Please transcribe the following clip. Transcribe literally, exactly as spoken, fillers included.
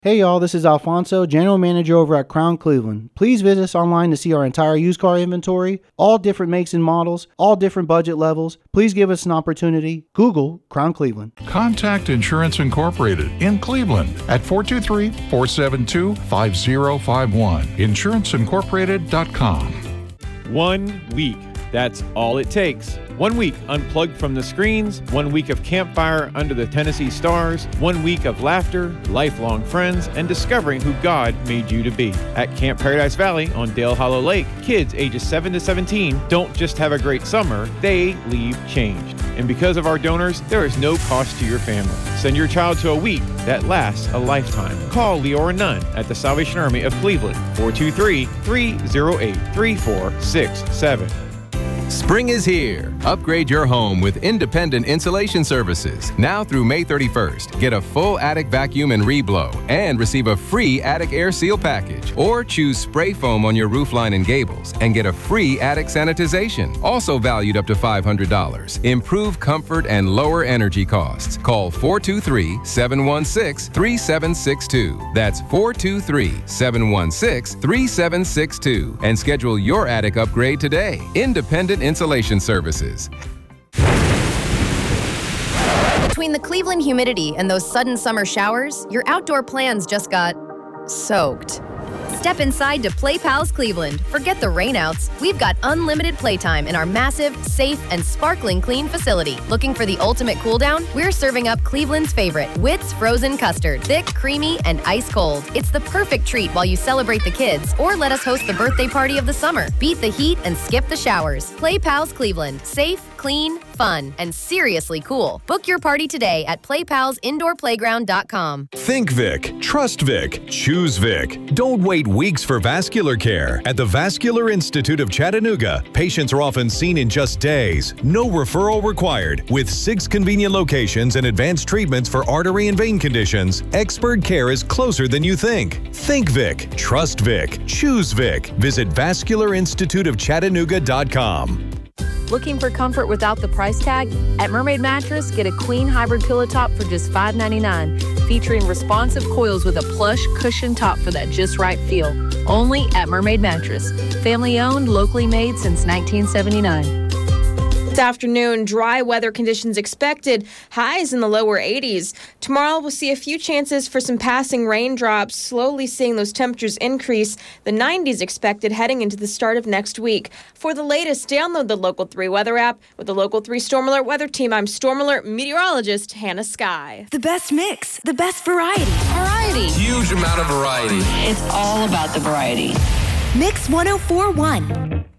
Hey y'all, this is Alfonso, General Manager over at Crown Cleveland. Please visit us online to see our entire used car inventory, all different makes and models, all different budget levels. Please give us an opportunity. Google Crown Cleveland. Contact Insurance Incorporated in Cleveland at four two three, four seven two, five zero five one. insurance incorporated dot com. One week. That's all it takes. One week unplugged from the screens, one week of campfire under the Tennessee stars, one week of laughter, lifelong friends, and discovering who God made you to be. At Camp Paradise Valley on Dale Hollow Lake, kids ages seven to seventeen don't just have a great summer, they leave changed. And because of our donors, there is no cost to your family. Send your child to a week that lasts a lifetime. Call Leora Nunn at the Salvation Army of Cleveland, four two three, three zero eight, three four six seven. Spring is here. Upgrade your home with independent insulation services. Now through May thirty-first, get a full attic vacuum and reblow and receive a free attic air seal package. Or choose spray foam on your roofline and gables and get a free attic sanitization, also valued up to five hundred dollars. Improve comfort and lower energy costs. Call four two three, seven one six, three seven six two. That's four two three, seven one six, three seven six two and schedule your attic upgrade today. Independent Insulation Services. Between the Cleveland humidity and those sudden summer showers, your outdoor plans just got soaked. Step inside to Play Pals Cleveland. Forget the rainouts. We've got unlimited playtime in our massive, safe, and sparkling clean facility. Looking for the ultimate cool down? We're serving up Cleveland's favorite, Wits Frozen Custard. Thick, creamy, and ice cold. It's the perfect treat while you celebrate the kids, or let us host the birthday party of the summer. Beat the heat and skip the showers. Play Pals Cleveland. Safe, clean, fun, and seriously cool. Book your party today at play pals indoor playground dot com. Think Vic. Trust Vic. Choose Vic. Don't wait weeks for vascular care. At the Vascular Institute of Chattanooga, patients are often seen in just days. No referral required. With six convenient locations and advanced treatments for artery and vein conditions, expert care is closer than you think. Think Vic. Trust Vic. Choose Vic. Visit vascular institute of chattanooga dot com. Looking for comfort without the price tag? At Mermaid Mattress, get a queen hybrid pillow top for just five ninety-nine, featuring responsive coils with a plush cushion top for that just right feel. Only at Mermaid Mattress. Family owned, locally made since nineteen seventy-nine. This afternoon, dry weather conditions expected, highs in the lower eighties. Tomorrow, we'll see a few chances for some passing raindrops, slowly seeing those temperatures increase. The nineties expected heading into the start of next week. For the latest, download the Local three weather app. With the Local three Storm Alert weather team, I'm Storm Alert meteorologist Hannah Sky. The best mix, the best variety. Variety. Huge amount of variety. It's all about the variety. Mix one oh four point one.